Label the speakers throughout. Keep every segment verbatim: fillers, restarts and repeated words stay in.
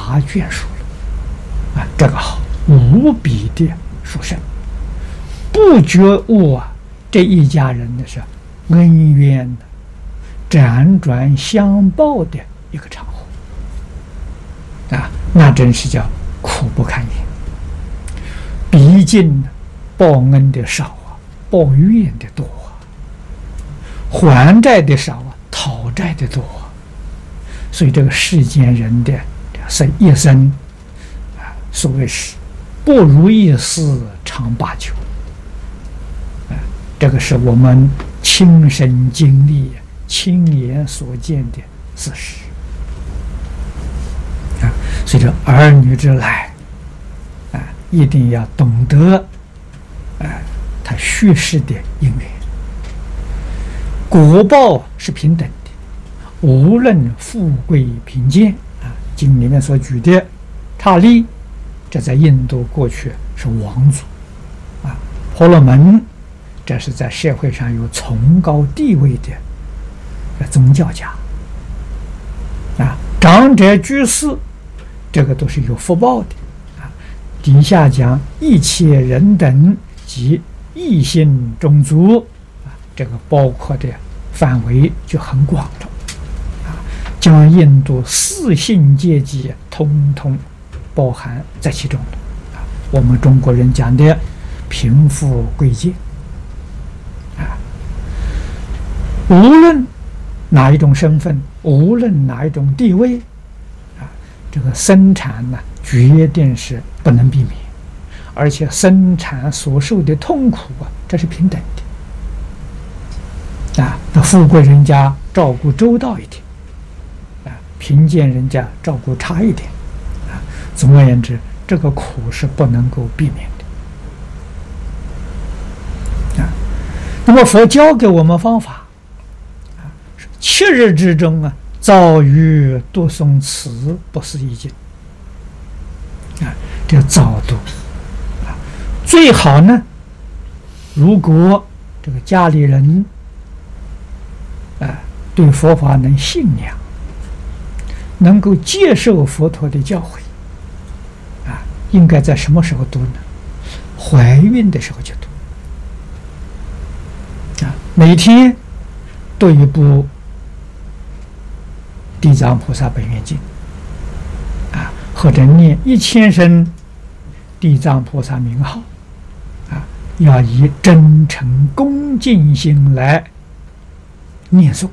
Speaker 1: 大眷属了啊！这个好，无比的殊胜，不觉悟啊！这一家人的是恩怨的辗转相报的一个场合啊，那真是叫苦不堪言。毕竟报恩的少啊，报怨的多啊，还债的少啊，讨债的多啊。所以这个世间人的这一生啊，所谓是不如意事常八九啊，这个是我们亲身经历、亲眼所见的事实啊。所以这儿女之来啊，一定要懂得啊，他虚实的因缘，果报是平等的，无论富贵贫贱啊。经里面所举的刹利，这在印度过去是王族啊，婆罗门这是在社会上有崇高地位的宗教家啊，长者居士这个都是有福报的啊。底下讲一切人等及异性种族啊，这个包括的范围就很广了啊，将印度四姓阶级通通包含在其中了啊。我们中国人讲的贫富贵贱啊，无论哪一种身份，无论哪一种地位啊，这个生产呢，决定是不能避免，而且生产所受的痛苦啊，这是平等的啊。那富贵人家照顾周到一点啊，贫贱人家照顾差一点啊。总而言之，这个苦是不能够避免的啊。那么佛教给我们方法啊，七日之中啊，造于读诵此不思议经啊，这早读啊，最好呢，如果这个家里人啊对佛法能信仰，能够接受佛陀的教诲啊，应该在什么时候读呢？怀孕的时候就读啊，每天读一部地藏菩萨本愿经啊，或者念一千声地藏菩萨名号啊，要以真诚恭敬心来念诵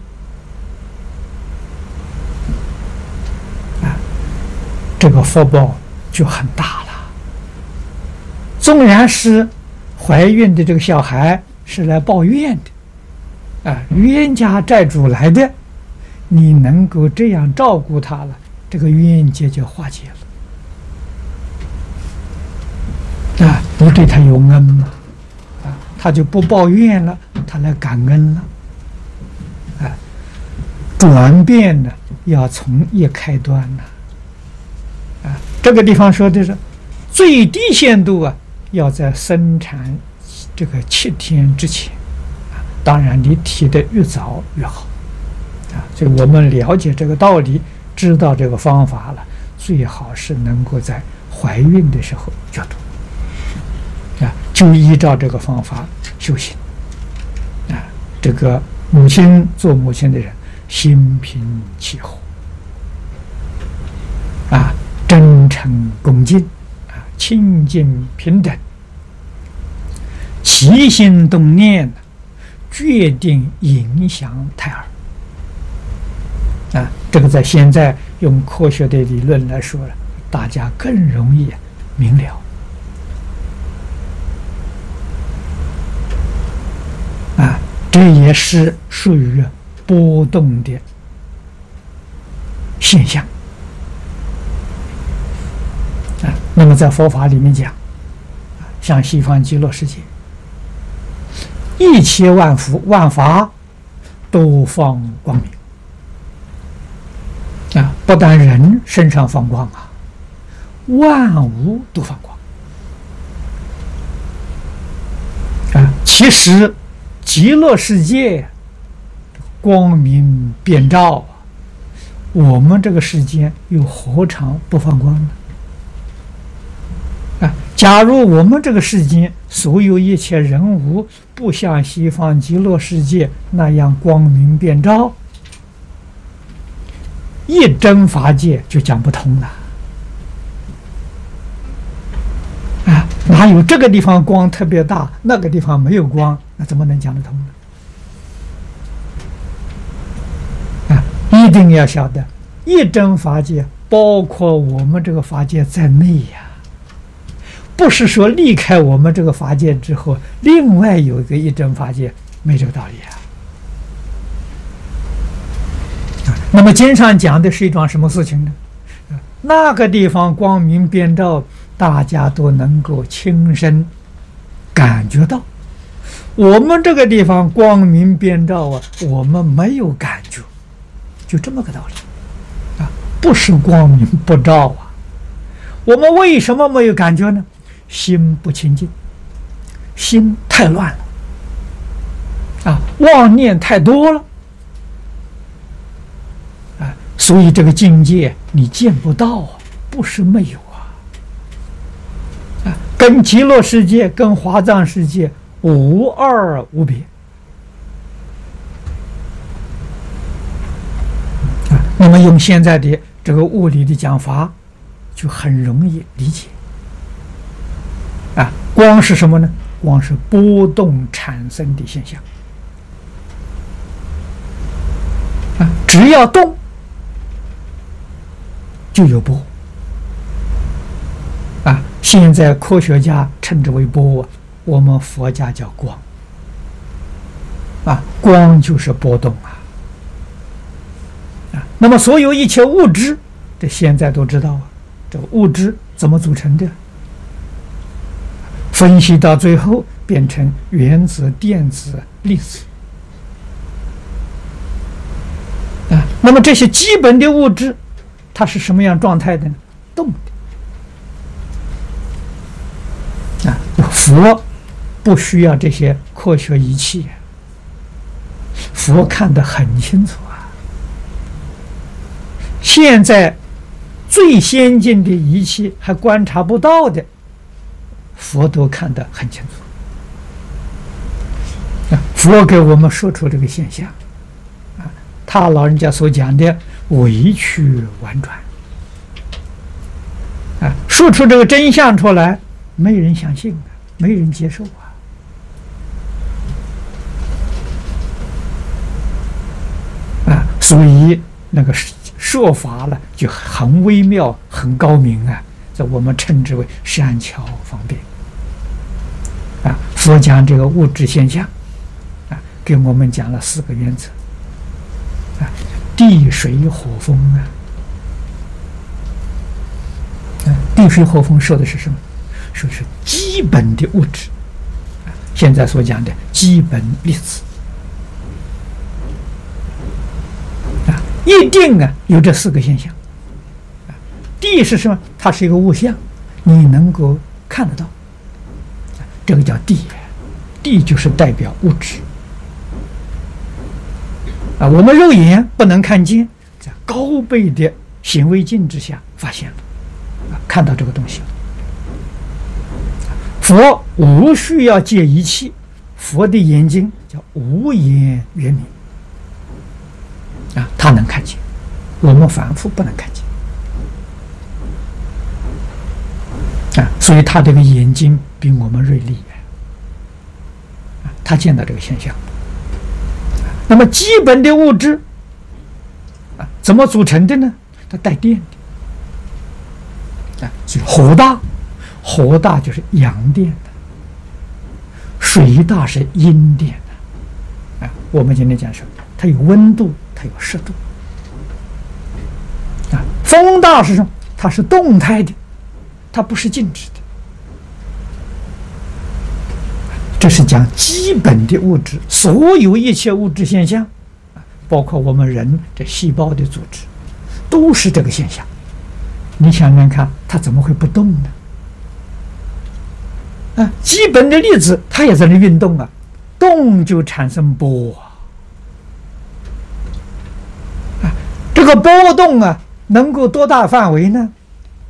Speaker 1: 啊，这个福报就很大了。纵然是怀孕的这个小孩是来报怨的啊，冤家债主来的，你能够这样照顾他了，这个冤结就化解了啊，你对他有恩了啊，他就不抱怨了，他来感恩了啊。转变呢，要从一开端呢啊，这个地方说的是最低限度啊，要在生产这个七天之前啊，当然你提的越早越好啊。所以我们了解这个道理，知道这个方法了，最好是能够在怀孕的时候就读啊，就依照这个方法修行啊。这个母亲做母亲的人，心平气和啊，真诚恭敬啊，清净平等，起心动念决定影响胎儿啊。这个在现在用科学的理论来说，大家更容易明了啊。这也是属于波动的现象啊。那么在佛法里面讲，像西方极乐世界，一切万福万法都放光明啊，不但人身上放光啊，万物都放光啊。其实极乐世界光明遍照啊， 我们这个世间又何尝不放光呢？啊，假如我们这个世间所有一切人物不像西方极乐世界那样光明遍照，一真法界就讲不通了。啊，哪有这个地方光特别大，那个地方没有光，那怎么能讲得通呢？啊，一定要晓得，一真法界包括我们这个法界在内呀。不是说离开我们这个法界之后，另外有一个一真法界，没这个道理啊。那么经上讲的是一桩什么事情呢？那个地方光明遍照，大家都能够亲身感觉到。我们这个地方光明遍照啊，我们没有感觉，就这么个道理啊。不是光明不照啊，我们为什么没有感觉呢？心不清净，心太乱了啊，妄念太多了啊，所以这个境界你见不到啊，不是没有啊，啊，跟极乐世界、跟华藏世界无二无别啊。那么用现在的这个物理的讲法，就很容易理解。啊，光是什么呢？光是波动产生的现象。啊，只要动，就有波。啊，现在科学家称之为波，我们佛家叫光。啊，光就是波动啊。啊，那么所有一切物质，这现在都知道啊，这个物质怎么组成的？分析到最后变成原子、电子、粒子啊。那么这些基本的物质，它是什么样状态的呢？动的啊。佛不需要这些科学仪器，佛看得很清楚啊。现在最先进的仪器还观察不到的，佛都看得很清楚。佛给我们说出这个现象啊，他老人家所讲的委曲婉转啊，说出这个真相出来，没人相信啊，没人接受啊啊，所以那个说法呢就很微妙、很高明啊，这我们称之为善巧方便。啊，佛讲这个物质现象，啊，给我们讲了四个原则，啊，地水火风啊，啊，地水火风说的是什么？说是基本的物质，啊，现在所讲的基本粒子，啊，一定啊有这四个现象，啊，地是什么？它是一个物象，你能够看得到。这个叫地，地就是代表物质啊。我们肉眼不能看见，在高倍的显微镜之下发现了啊，看到这个东西了。佛无需要借仪器，佛的眼睛叫无眼圆明啊，他能看见，我们凡夫不能看见啊，所以他这个眼睛比我们锐利啊，他见到这个现象。那么基本的物质啊，怎么组成的呢？它带电的啊，所以火大，火大就是阳电的，水大是阴电的啊。我们今天讲说，它有温度，它有湿度啊。风大是什么？它是动态的，它不是静止的。这是讲基本的物质，所有一切物质现象，包括我们人这细胞的组织，都是这个现象。你想想看，它怎么会不动呢？啊，基本的粒子它也在那运动啊，动就产生波啊。啊，这这个波动啊，能够多大范围呢？